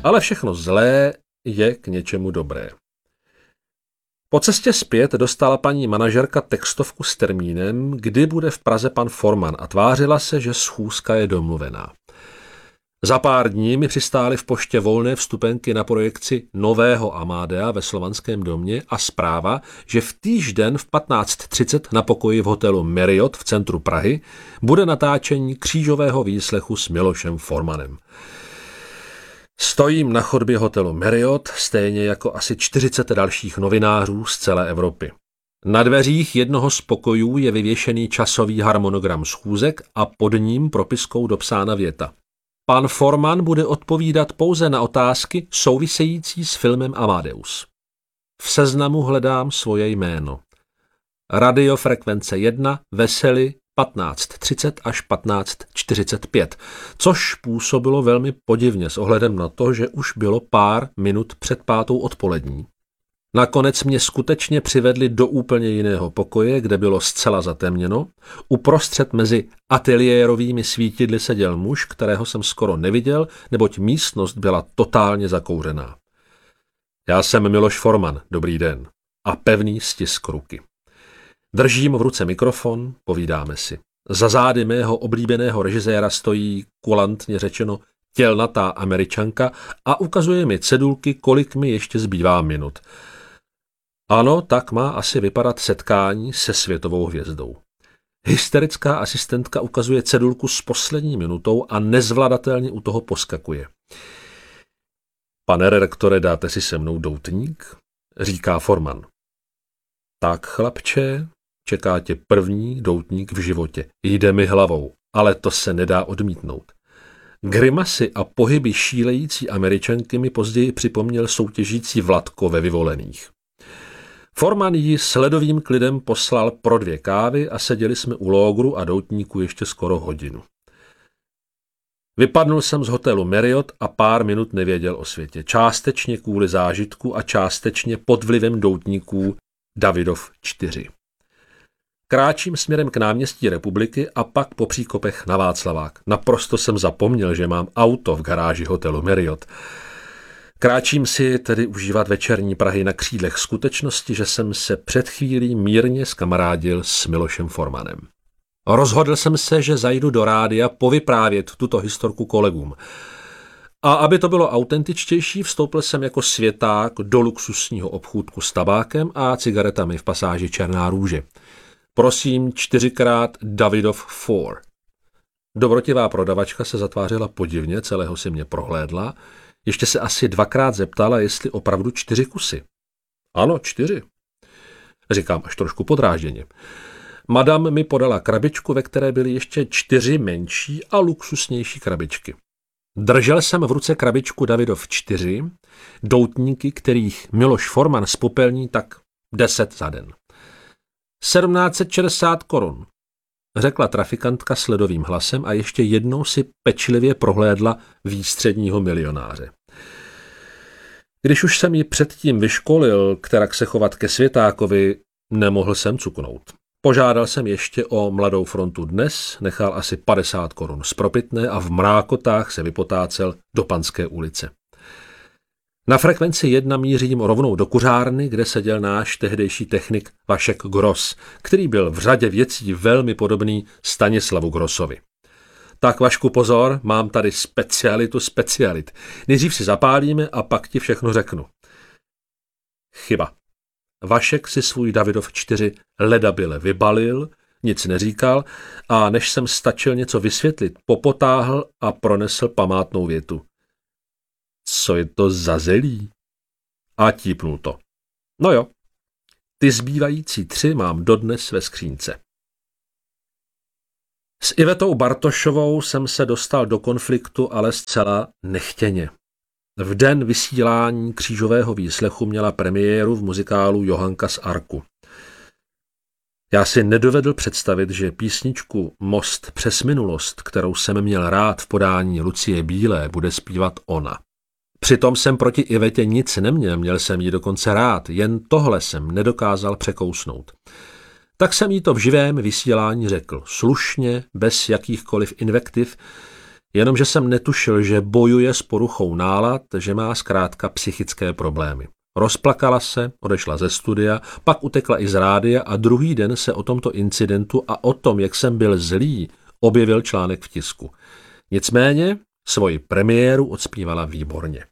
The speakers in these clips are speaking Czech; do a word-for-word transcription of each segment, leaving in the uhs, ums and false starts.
Ale všechno zlé je k něčemu dobré. Po cestě zpět dostala paní manažerka textovku s termínem, kdy bude v Praze pan Forman a tvářila se, že schůzka je domluvená. Za pár dní mi přistály v poště volné vstupenky na projekci Nového Amadea ve Slovanském domě a zpráva, že v týž den v patnáct třicet na pokoji v hotelu Marriott v centru Prahy bude natáčení křížového výslechu s Milošem Formanem. Stojím na chodbě hotelu Marriott, stejně jako asi čtyřicet dalších novinářů z celé Evropy. Na dveřích jednoho z pokojů je vyvěšený časový harmonogram schůzek a pod ním propiskou dopsána věta. Pan Forman bude odpovídat pouze na otázky související s filmem Amadeus. V seznamu hledám svoje jméno. Radiofrekvence jedna, Vesely, patnáct třicet až patnáct čtyřicet pět, což působilo velmi podivně s ohledem na to, že už bylo pár minut před pátou odpolední. Nakonec mě skutečně přivedli do úplně jiného pokoje, kde bylo zcela zatemněno. Uprostřed mezi ateliérovými svítidly seděl muž, kterého jsem skoro neviděl, neboť místnost byla totálně zakouřená. Já jsem Miloš Forman, dobrý den. A pevný stisk ruky. Držím v ruce mikrofon, povídáme si. Za zády mého oblíbeného režiséra stojí, kulantně řečeno, tělnatá Američanka a ukazuje mi cedulky, kolik mi ještě zbývá minut. Ano, tak má asi vypadat setkání se světovou hvězdou. Hysterická asistentka ukazuje cedulku s poslední minutou a nezvladatelně u toho poskakuje. Pane redaktore, dáte si se mnou doutník? Říká Forman. Tak, chlapče, čeká tě první doutník v životě. Jde mi hlavou, ale to se nedá odmítnout. Grimasy a pohyby šílející Američanky mi později připomněl soutěžící Vladko ve Vyvolených. Forman ji s ledovým klidem poslal pro dvě kávy a seděli jsme u lógru a doutníku ještě skoro hodinu. Vypadnul jsem z hotelu Marriott a pár minut nevěděl o světě. Částečně kvůli zážitku a částečně pod vlivem doutníků Davidov čtyři. Kráčím směrem k náměstí Republiky a pak po příkopech na Václavák. Naprosto jsem zapomněl, že mám auto v garáži hotelu Marriott. Kráčím si tedy užívat večerní Prahy na křídlech skutečnosti, že jsem se před chvílí mírně zkamarádil s Milošem Formanem. Rozhodl jsem se, že zajdu do rádia povyprávět tuto historku kolegům. A aby to bylo autentičtější, vstoupil jsem jako světák do luxusního obchůdku s tabákem a cigaretami v pasáži Černá růže. Prosím, čtyřikrát Davidov four. Dobrotivá prodavačka se zatvářila podivně, celého si mě prohlédla. Ještě se asi dvakrát zeptala, jestli opravdu čtyři kusy. Ano, čtyři. Říkám až trošku podrážděně. Madame mi podala krabičku, ve které byly ještě čtyři menší a luxusnější krabičky. Držel jsem v ruce krabičku Davidov čtyři, doutníky, kterých Miloš Forman spopelní tak deset za den. sedmnáct set šedesát korun, řekla trafikantka s ledovým hlasem a ještě jednou si pečlivě prohlédla výstředního milionáře. Když už jsem ji předtím vyškolil, kterak se chovat ke světákovi, nemohl jsem cuknout. Požádal jsem ještě o Mladou frontu dnes, nechal asi padesát korun spropitné a v mrákotách se vypotácel do Panské ulice. Na frekvenci jedna mířím rovnou do kuřárny, kde seděl náš tehdejší technik Vašek Gross, který byl v řadě věcí velmi podobný Stanislavu Grossovi. Tak, Vašku, pozor, mám tady specialitu specialit. Nejdřív si zapálíme a pak ti všechno řeknu. Chyba. Vašek si svůj Davidov čtyři ledabyle vybalil, nic neříkal a než jsem stačil něco vysvětlit, popotáhl a pronesl památnou větu. Co je to za zelí? A típnul to. No jo, ty zbývající tři mám dodnes ve skřínce. S Ivetou Bartošovou jsem se dostal do konfliktu, ale zcela nechtěně. V den vysílání křížového výslechu měla premiéru v muzikálu Johanka z Arku. Já si nedovedl představit, že písničku Most přes minulost, kterou jsem měl rád v podání Lucie Bílé, bude zpívat ona. Přitom jsem proti Ivetě nic neměl, měl jsem ji dokonce rád, jen tohle jsem nedokázal překousnout. Tak jsem jí to v živém vysílání řekl, slušně, bez jakýchkoliv invektiv, Jenomže jsem netušil, že bojuje s poruchou nálad, že má zkrátka psychické problémy. Rozplakala se, odešla ze studia, pak utekla i z rádia a druhý den se o tomto incidentu a o tom, jak jsem byl zlý, objevil článek v tisku. Nicméně svoji premiéru odspívala výborně.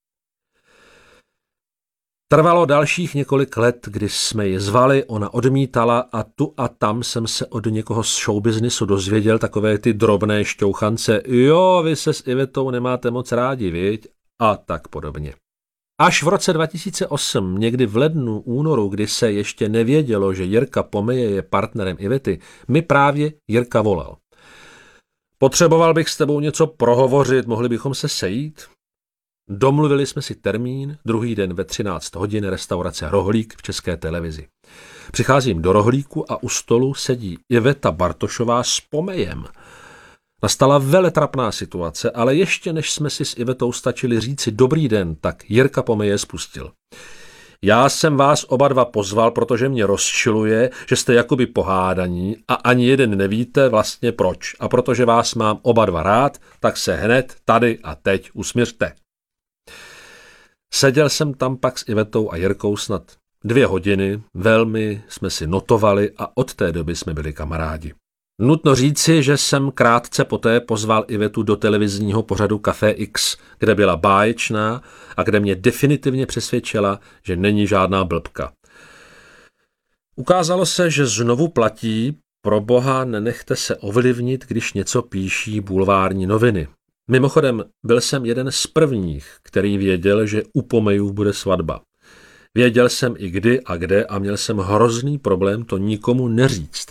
Trvalo dalších několik let, kdy jsme ji zvali, ona odmítala a tu a tam jsem se od někoho z showbiznisu dozvěděl takové ty drobné šťouchance. Jo, vy se s Ivetou nemáte moc rádi, viď? A tak podobně. Až v roce dva tisíce osm, někdy v lednu, únoru, kdy se ještě nevědělo, že Jirka Pomeje je partnerem Ivety, mi právě Jirka volal. Potřeboval bych s tebou něco prohovořit, mohli bychom se sejít? Domluvili jsme si termín, druhý den ve třináct hodin, restaurace Rohlík v České televizi. Přicházím do Rohlíku a u stolu sedí Iveta Bartošová s Pomejem. Nastala veletrapná situace, ale ještě než jsme si s Ivetou stačili říci dobrý den, tak Jirka Pomeje spustil. Já jsem vás oba dva pozval, protože mě rozčiluje, že jste jakoby pohádaní a ani jeden nevíte vlastně proč. A protože vás mám oba dva rád, tak se hned tady a teď usmiřte. Seděl jsem tam pak s Ivetou a Jirkou snad dvě hodiny, velmi jsme si notovali a od té doby jsme byli kamarádi. Nutno říci, že jsem krátce poté pozval Ivetu do televizního pořadu Café X, kde byla báječná a kde mě definitivně přesvědčila, že není žádná blbka. Ukázalo se, že znovu platí, pro boha nenechte se ovlivnit, když něco píší bulvární noviny. Mimochodem, byl jsem jeden z prvních, který věděl, že u Pomejů bude svatba. Věděl jsem i kdy a kde a měl jsem hrozný problém to nikomu neříct.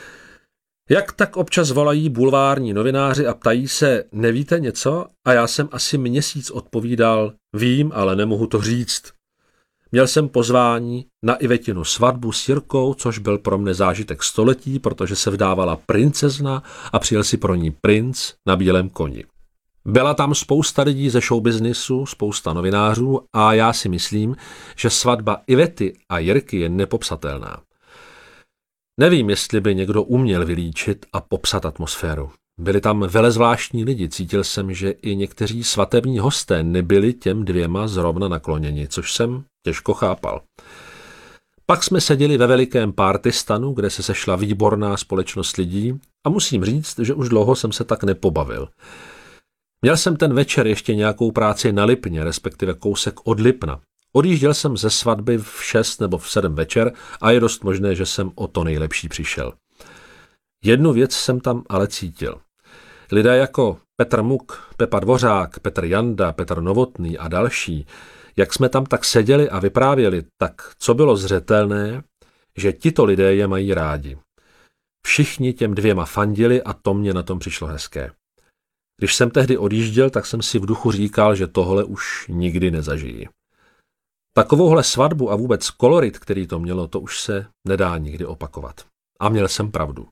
Jak tak občas volají bulvární novináři a ptají se, nevíte něco? A já jsem asi měsíc odpovídal, vím, ale nemohu to říct. Měl jsem pozvání na Ivetinu svatbu s Jirkou, což byl pro mne zážitek století, protože se vdávala princezna a přijel si pro ní princ na bílém koni. Byla tam spousta lidí ze showbiznisu, spousta novinářů a já si myslím, že svatba Ivety a Jirky je nepopsatelná. Nevím, jestli by někdo uměl vylíčit a popsat atmosféru. Byli tam velezvláštní lidi, cítil jsem, že i někteří svatební hosté nebyli těm dvěma zrovna nakloněni, což jsem těžko chápal. Pak jsme seděli ve velikém partystanu, kde se sešla výborná společnost lidí a musím říct, že už dlouho jsem se tak nepobavil. Měl jsem ten večer ještě nějakou práci na Lipně, respektive kousek od Lipna. Odjížděl jsem ze svatby v šest nebo v sedm večer a je dost možné, že jsem o to nejlepší přišel. Jednu věc jsem tam ale cítil. Lidé jako Petr Muk, Pepa Dvořák, Petr Janda, Petr Novotný a další, jak jsme tam tak seděli a vyprávěli, tak co bylo zřetelné, že tito lidé je mají rádi. Všichni těm dvěma fandili a to mě na tom přišlo hezké. Když jsem tehdy odjížděl, tak jsem si v duchu říkal, že tohle už nikdy nezažijí. Takovouhle svatbu a vůbec kolorit, který to mělo, to už se nedá nikdy opakovat. A měl jsem pravdu.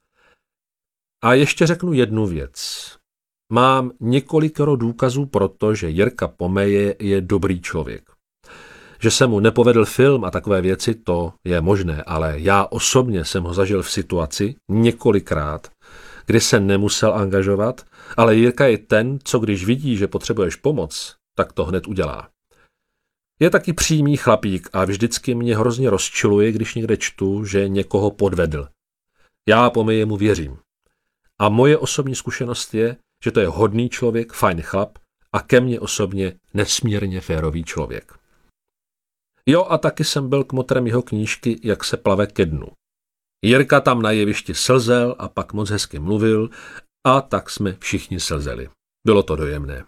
A ještě řeknu jednu věc. Mám několikero důkazů pro to, že Jirka Pomeje je dobrý člověk. Že se mu nepovedl film a takové věci, to je možné, ale já osobně jsem ho zažil v situaci několikrát, kdy se nemusel angažovat, ale Jirka je ten, co když vidí, že potřebuješ pomoc, tak to hned udělá. Je taky přímý chlapík a vždycky mě hrozně rozčiluje, když někde čtu, že někoho podvedl. Já Pomejemu věřím. A moje osobní zkušenost je, že to je hodný člověk, fajn chlap a ke mně osobně nesmírně férový člověk. Jo, a taky jsem byl kmotrem jeho knížky Jak se plave ke dnu. Jirka tam na jevišti slzel a pak moc hezky mluvil a tak jsme všichni slzeli. Bylo to dojemné.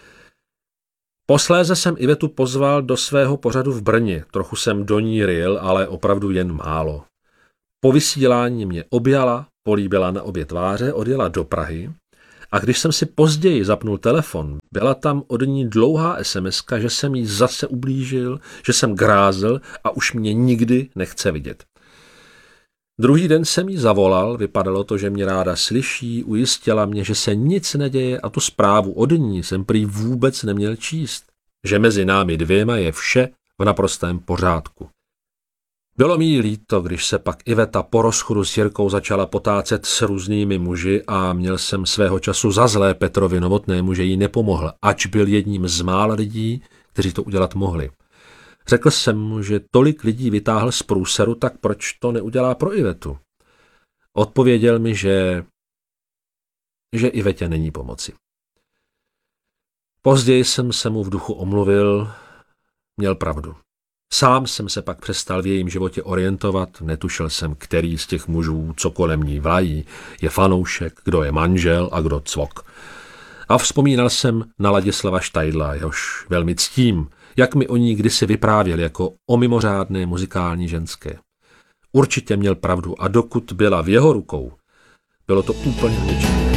Posléze jsem Ivetu pozval do svého pořadu v Brně. Trochu jsem do ní ryl, ale opravdu jen málo. Po vysílání mě objala, políbila na obě tváře, odjela do Prahy a když jsem si později zapnul telefon, byla tam od ní dlouhá esemeska, že jsem jí zase ublížil, že jsem grázel a už mě nikdy nechce vidět. Druhý den jsem jí zavolal, vypadalo to, že mě ráda slyší, ujistila mě, že se nic neděje a tu zprávu od ní jsem prý vůbec neměl číst, že mezi námi dvěma je vše v naprostém pořádku. Bylo mi jí líto, když se pak Iveta po rozchodu s Jirkou začala potácet s různými muži a měl jsem svého času za zlé Petrovi Novotnému, že jí nepomohl, ač byl jedním z mála lidí, kteří to udělat mohli. Řekl jsem mu, že tolik lidí vytáhl z průseru, tak proč to neudělá pro Ivetu? Odpověděl mi, že, že Ivetě není pomoci. Později jsem se mu v duchu omluvil, měl pravdu. Sám jsem se pak přestal v jejím životě orientovat, netušil jsem, který z těch mužů, co kolem ní vlají, je fanoušek, kdo je manžel a kdo cvok. A vzpomínal jsem na Ladislava Štajdla, jehož velmi ctím, jak mi o ní kdysi vyprávěl jako o mimořádné muzikální ženské. Určitě měl pravdu a dokud byla v jeho rukou, bylo to úplně k ničemu.